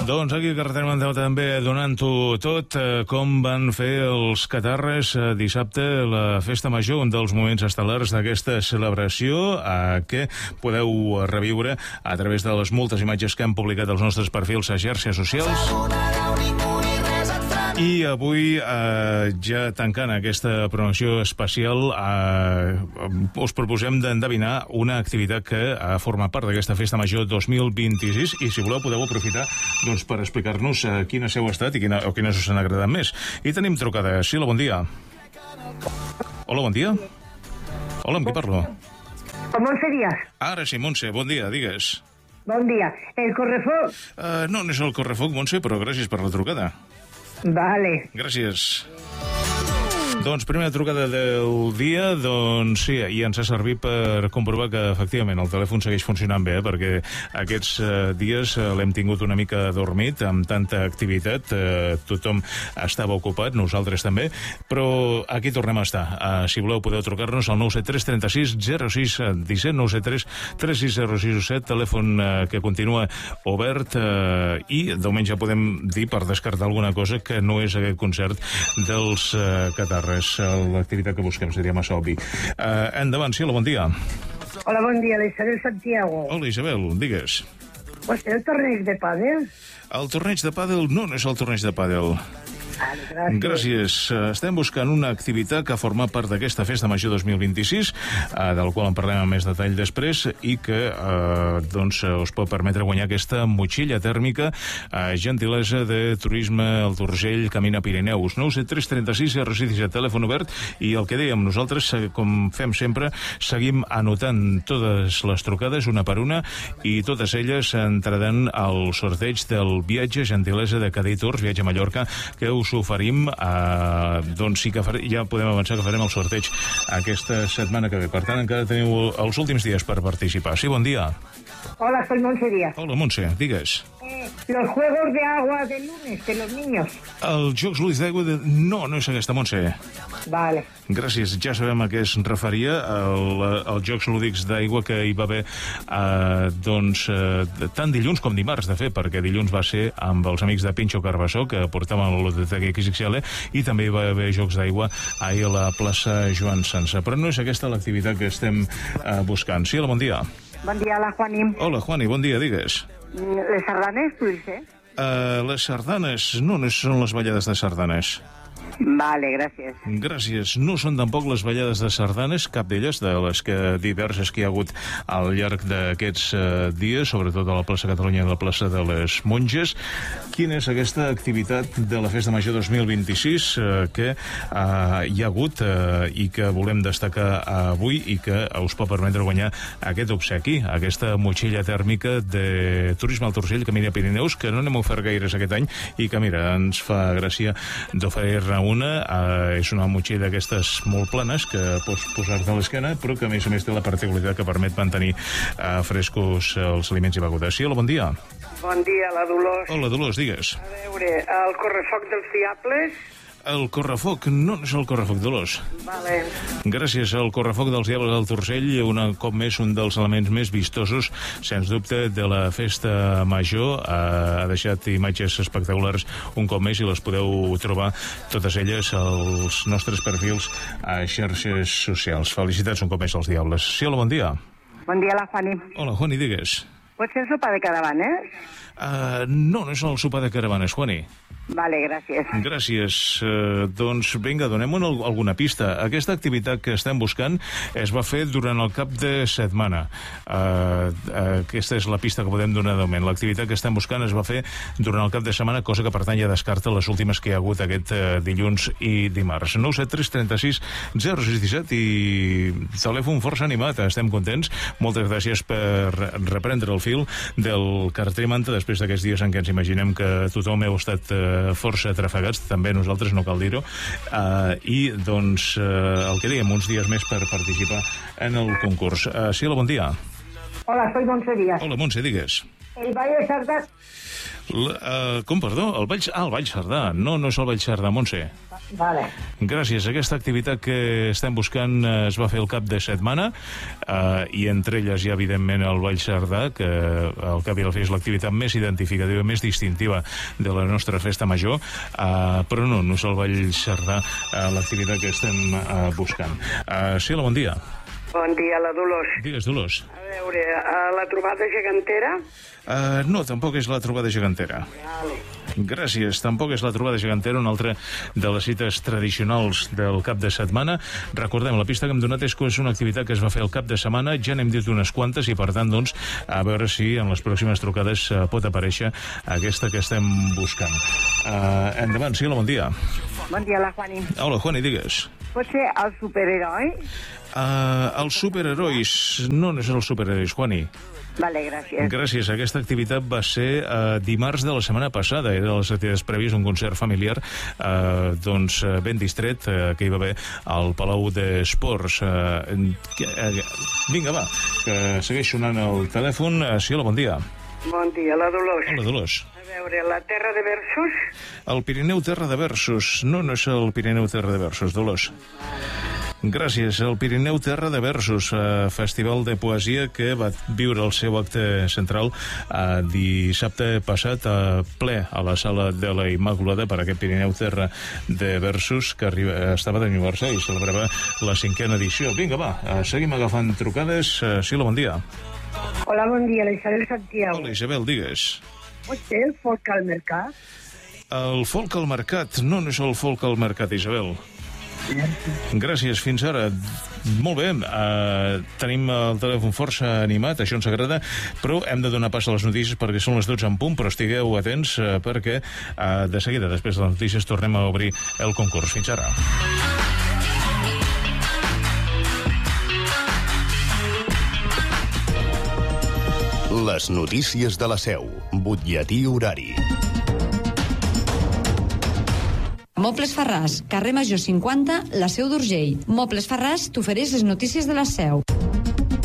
Doncs aquí a Carretera Manlleu també donant-ho tot, com van fer els catarres dissabte la Festa Major, un dels moments estel·lars d'aquesta celebració, que podeu reviure a través de les moltes imatges que han publicat els nostres perfils a xarxes socials. I avui, ja tancant aquesta programació especial, us proposem d'endevinar una activitat que forma part d'aquesta Festa Major 2026 i, si voleu, podeu aprofitar per explicar-nos quines heu estat i quines us han agradat més. I tenim trucada. Sí, hola, bon dia. Hola, bon dia. Hola, amb qui parlo? Con Montse Díaz. Ara sí, Montse, bon dia, digues. Bon dia. El correfoc? No és el correfoc, Montse, però gràcies per la trucada. Vale. Gràcies. Doncs primera trucada del dia, doncs sí, i ens ha servit per comprovar que efectivament el telèfon segueix funcionant bé, perquè aquests dies l'hem tingut una mica dormit amb tanta activitat, tothom estava ocupat, nosaltres també, però aquí tornem a estar. Si voleu podeu trucar-nos al 973 36 06 17, 973 36 06 17, telèfon que continua obert, i diumenge podem dir, per descartar alguna cosa, que no és aquest concert dels catarres. L'activitat que busquem seria massa obvi. Endavant, sí, hola, bon dia. Hola, bon dia, la Isabel Santiago. Hola, Isabel, digues. Pues el torneig de pàdel? El torneig de pàdel no és el torneig de pàdel. Gràcies. Estem buscant una activitat que forma part d'aquesta Festa Major 2026, del qual en parlem amb més detall després, i que us pot permetre guanyar aquesta motxilla tèrmica, gentilesa de Turisme al Turgell, Camina Pirineus. 973 36 06 telèfon obert, i el que dèiem nosaltres, com fem sempre, seguim anotant totes les trucades una per una, i totes elles entraran al sorteig del viatge gentilesa de Cadí Tours, viatge a Mallorca, que us oferim. Doncs sí que ja podem avançar que farem el sorteig aquesta setmana que ve. Per tant, encara teniu els últims dies per participar. Sí, bon dia. Hola, soy Montse Díaz. Hola, Montse, digues. Los juegos de agua del lunes de los niños. Els Jocs Lúdics d'aigua No és aquesta, Montse. Vale. Gràcies, ja sabem a què es referia, els Jocs Lúdics d'aigua que hi va haver tant dilluns com dimarts, de fet, perquè dilluns va ser amb els amics de Pinxo Carbassó, que portaven el Lototec XXL, i també hi va haver Jocs d'aigua ahir a la plaça Joan Sansa. Però no és aquesta l'activitat que estem buscant. Sí, hola, bon dia. Bon dia, la Juani. Hola, Juani, bon dia, digues. Les sardanes, tu dices? Les sardanes, no són les ballades de sardanes. Vale, gràcies. Gràcies. No són tampoc les ballades de sardanes, cap d'elles, de les diverses que hi ha hagut al llarg d'aquests dies, sobretot a la plaça Catalunya i a la plaça de les Monges. Quina és aquesta activitat de la Festa Major 2026 que hi ha hagut i que volem destacar avui i que us pot permetre guanyar aquest obsequi, aquesta motxilla tèrmica de Turisme al Turgell, Camina Pirineus, que no n'hem ofert gaires aquest any i que, mira, ens fa gràcia d'oferir-ne una. És una motxilla d'aquestes molt planes que pots posar-te a l'esquena, però que a més té la particularitat que permet mantenir frescos els aliments i begudes. Sí, hola, bon dia. Bon dia, la Dolors. Hola, Dolors, digues. A veure, el correfoc dels Diables. El correfoc no és el correfoc, Dolors. Vale. Gràcies al correfoc dels Diables del Turgell, un cop més un dels elements més vistosos, sens dubte, de la Festa Major. Ha deixat imatges espectaculars un cop més i les podeu trobar totes elles als nostres perfils a xarxes socials. Felicitats un cop més als Diables. Sí, hola, bon dia. Bon dia, la Juani. Hola, Juani, digues. Pot ser el sopar de caravanes? No és el sopar de caravanes, Juani. Vale, gràcies. Gràcies. Doncs vinga, donem alguna pista. Aquesta activitat que estem buscant es va fer durant el cap de setmana. Aquesta és la pista que podem donar de moment. L'activitat que estem buscant es va fer durant el cap de setmana, cosa que per tant ja descarta les últimes que hi ha hagut aquest dilluns i dimarts. 973 36 06 17 i telèfon força animat. Estem contents. Moltes gràcies per reprendre el fil del carter manta després d'aquests dies en què ens imaginem que tothom heu estat força atrafegats, també nosaltres, no cal dir-ho, i doncs el que dèiem, uns dies més per participar en el concurs. Sí, hola, bon dia. Hola, soy Montse Díaz. Hola, Montse, digues. El Valle de Sardat. Com, perdó? El Vall Cerdà. No és el Vall Cerdà, Montse. Vale. Gràcies. Aquesta activitat que estem buscant es va fer el cap de setmana i entre elles hi ha, evidentment, el Vall Cerdà, que al cap i a la fi és l'activitat més identificativa, més distintiva de la nostra festa major, però no és el Vall Cerdà l'activitat que estem buscant. Sheila, bon dia. Bon dia, la Dolors. Digues, Dolors. A veure, la trobada gegantera? No, tampoc és la trobada gegantera. Vale. Gràcies. Tampoc és la trobada gegantera, una altra de les cites tradicionals del cap de setmana. Recordem, la pista que hem donat és que és una activitat que es va fer el cap de setmana, ja n'hem dit unes quantes i, per tant, doncs, a veure si en les pròximes trucades pot aparèixer aquesta que estem buscant. Endavant, sí, bon dia. Bon dia, la Juani. Hola, Juani, digues. Pot ser el superheroi? Els superherois. No és els superherois, Juani. Vale, gràcies. Gràcies. Aquesta activitat va ser dimarts de la setmana passada. Era de les activitats prèvies, un concert familiar ben distret que hi va haver al Palau d'Esports. Vinga, va, que segueix sonant el telèfon. Sí, hola, bon dia. Bon dia, la Dolors. Hola, Dolors. A veure, la Terra de Versos? El Pirineu Terra de Versos. No és el Pirineu Terra de Versos, Dolors. Gràcies. El Pirineu Terra de Versos, festival de poesia que va viure el seu acte central dissabte passat ple a la Sala de la Immaculada per aquest Pirineu Terra de Versos que estava d'aniversari i celebrava la 5a edició. Vinga, va, seguim agafant trucades. Sí, bon dia. Hola, bon dia, la Isabel Santiago. Hola, Isabel, digues. Pot ser el folk al mercat? El folk al mercat. No és el folk al mercat, Isabel. Gràcies, fins ara. Molt bé, tenim el telèfon força animat, això ens agrada, però hem de donar pas a les notícies perquè són les 12 en punt, però estigueu atents perquè de seguida, després de les notícies, tornem a obrir el concurs. Fins ara. Les notícies de la Seu. Butlletí horari. Mobles Farràs, carrer Major 50, la Seu d'Urgell. Mobles Farràs t'ofereix les notícies de la Seu.